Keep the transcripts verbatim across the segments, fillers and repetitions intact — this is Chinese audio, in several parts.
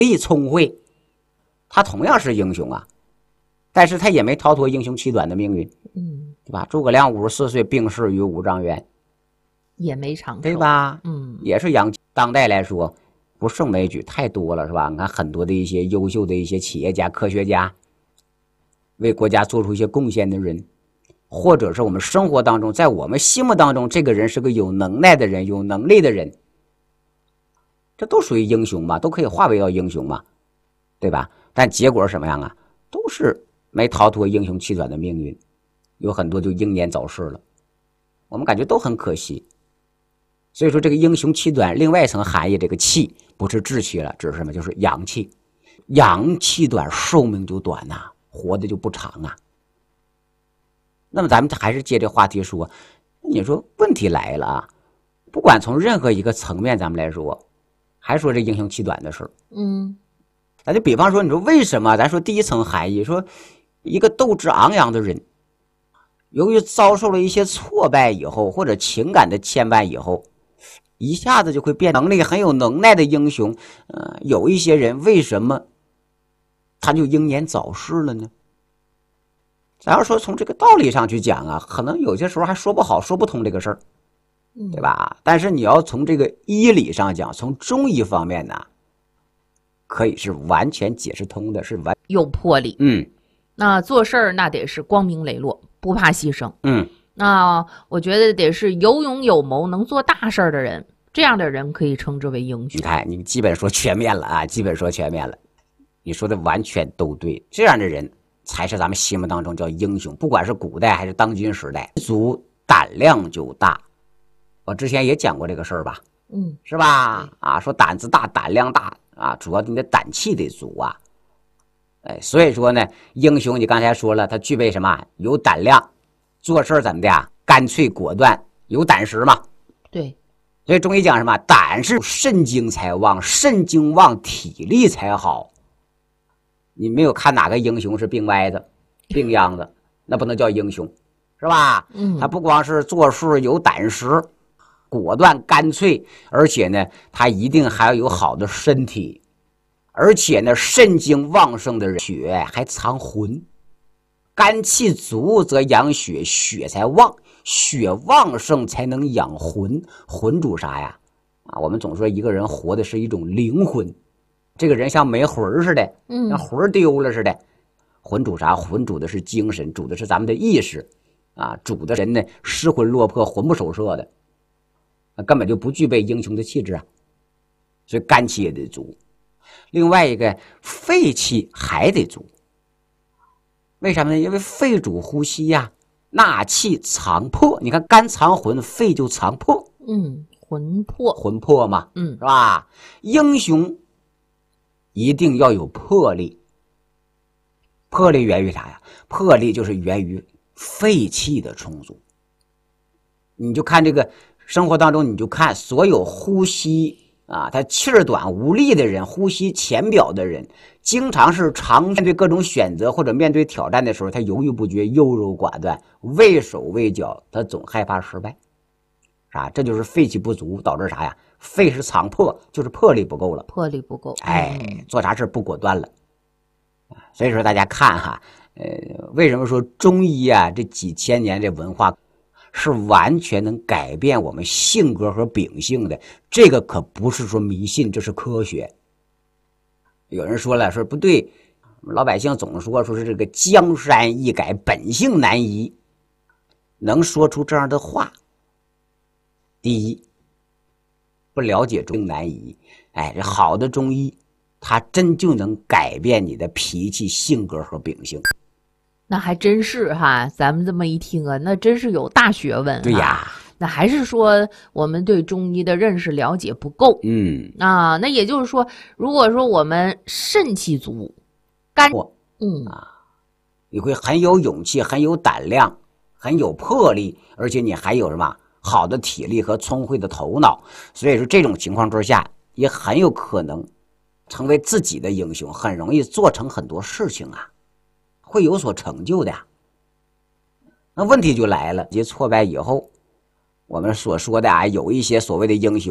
力聪慧，他同样是英雄啊，但是他也没逃脱英雄气短的命运， 嗯， 对吧？诸葛亮五十四岁病逝于五丈原， 也没长寿， 对吧？ 嗯， 也是洋气。当代来说，不胜枚举，太多了，是吧？你看很多的一些优秀的一些企业家、科学家，为国家做出一些贡献的人，或者是我们生活当中，在我们心目当中，这个人是个有能耐的人、有能力的人，这都属于英雄嘛，都可以化为到英雄嘛，对吧？但结果是什么样啊？都是没逃脱英雄气短的命运，有很多就英年早逝了，我们感觉都很可惜。所以说这个英雄气短另外一层含义，这个气不是志气了，指什么？就是阳气。阳气短，寿命就短呐、啊，活的就不长啊。那么咱们还是接这话题说，你说问题来了啊，不管从任何一个层面咱们来说，还说这英雄气短的事儿。 嗯， 咱就比方说，你说为什么？咱说第一层含义，说一个斗志昂扬的人，由于遭受了一些挫败以后，或者情感的牵绊以后，一下子就会变能力很有能耐的英雄。呃，有一些人为什么他就英年早逝了呢？咱要说从这个道理上去讲啊，可能有些时候还说不好、说不通这个事儿，对吧？但是你要从这个医理上讲，从中医方面呢，可以是完全解释通的，是完有魄力。 嗯， 那做事儿那得是光明磊落，不怕牺牲。 嗯， 那我觉得得是有勇有谋，能做大事儿的人，这样的人可以称之为英雄。 你看，你基本说全面了啊，基本说全面了，你说的完全都对，这样的人才是咱们心目当中叫英雄，不管是古代还是当今时代，足胆量就大。我之前也讲过这个事儿吧， 嗯， 是吧？啊，说胆子大，胆量大啊，主要你的胆气得足啊。哎，所以说呢，英雄你刚才说了，他具备什么？有胆量，做事怎么的呀？干脆果断，有胆识嘛。 对。 所以中医讲什么？胆是肾精才旺，肾精旺体力才好。你没有看哪个英雄是病歪子、病秧子，那不能叫英雄，是吧？ 嗯， 他不光是做事有胆识、果断干脆，而且呢，他一定还要有好的身体，而且呢，肾精旺盛的人血还藏魂，肝气足则养血，血才旺，血旺盛才能养魂，魂主啥呀？啊，我们总说一个人活的是一种灵魂。这个人像没魂似的，像魂丢了似的。魂主啥？魂主的是精神，主的是咱们的意识啊，主的人呢失魂落魄、魂不守舍的，根本就不具备英雄的气质啊。所以肝气也得足，另外一个肺气还得足。为什么呢？因为肺主呼吸呀、啊，纳气藏魄。你看肝藏魂，肺就藏魄。 嗯，魂魄， 魂魄嘛， 嗯， 是吧？英雄一定要有魄力，魄力源于啥呀？魄力就是源于肺气的充足。你就看这个生活当中，你就看所有呼吸啊，他气儿短无力的人，呼吸浅表的人，经常是常面对各种选择或者面对挑战的时候，他犹豫不决、优柔寡断、畏手畏脚，他总害怕失败。啥？这就是肺气不足导致啥呀？肺是藏魄，就是魄力不够了， 魄力不够， 哎，做啥事不果断了。所以说大家看哈，呃，为什么说中医啊这几千年这文化是完全能改变我们性格和秉性的？这个可不是说迷信，这是科学。有人说了，说不对，老百姓总说说是这个江山易改，本性难移。能说出这样的话，第一，不了解中医难移。哎，这好的中医，它真就能改变你的脾气、性格和秉性。 那还真是哈，咱们这么一听啊，那真是有大学问。 对呀， 那还是说我们对中医的认识了解不够。 嗯啊，那也就是说，如果说我们肾气足，肝嗯啊，你会很有勇气，很有胆量，很有魄力，而且你还有什么好的体力和聪慧的头脑。所以说这种情况之下，也很有可能成为自己的英雄，很容易做成很多事情啊，会有所成就的。那问题就来了，这些挫败以后，我们所说的啊，有一些所谓的英雄，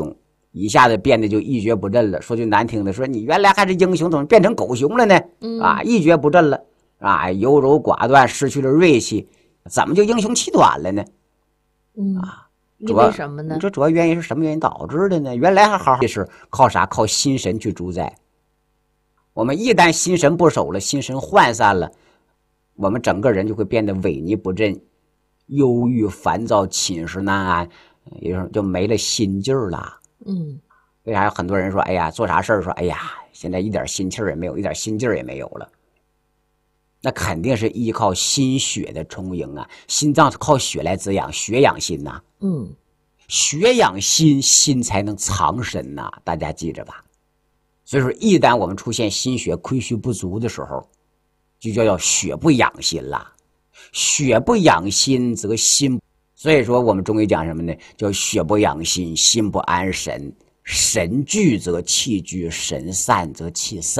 一下子变得就一蹶不振了。说句难听的，说你原来还是英雄，怎么变成狗熊了呢？啊，一蹶不振了啊，优柔寡断，失去了锐气，怎么就英雄气短了呢？ 嗯啊， 因为什么呢？ 这主要原因是什么原因导致的呢？原来还好好，是靠啥？靠心神去主宰。我们一旦心神不守了，心神涣散了，我们整个人就会变得萎靡不振，忧郁烦躁，寝食难安，也就是就没了心劲儿了。 嗯， 为啥有很多人说，哎呀，做啥事儿说，哎呀，现在一点心气儿也没有，一点心劲儿也没有了。那肯定是依靠心血的充盈啊，心脏是靠血来滋养，血养心呐、啊。 嗯， 血养心，心才能藏神呐、啊，大家记着吧。所以说，一旦我们出现心血亏虚不足的时候，就叫叫血不养心了。血不养心则心，所以说我们中医讲什么呢？叫血不养心，心不安神。神聚则气聚，神散则气散。